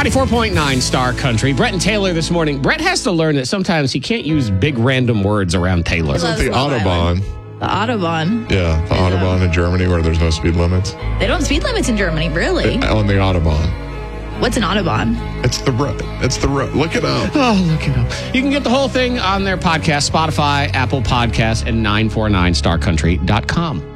94.9 Star Country. Brett and Taylor this morning. Brett has to learn that sometimes he can't use big random words around Taylor. Isn't it the Autobahn? The Autobahn. Yeah, the Autobahn in Germany where there's no speed limits. They don't have speed limits in Germany, really? On the Autobahn. What's an Autobahn? It's the road. Look it up. Oh, look it up. You can get the whole thing on their podcast, Spotify, Apple Podcasts, and 949starcountry.com.